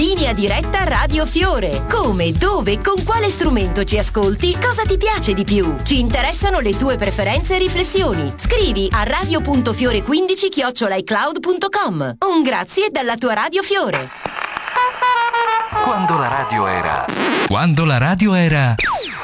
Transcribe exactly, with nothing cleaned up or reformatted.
Linea diretta Radio Fiore. Come, dove, con quale strumento ci ascolti? Cosa ti piace di più? Ci interessano le tue preferenze e riflessioni. Scrivi a radio punto fiore quindici chiocciola i cloud punto com. Un grazie dalla tua Radio Fiore. Quando la radio era... Quando la radio era...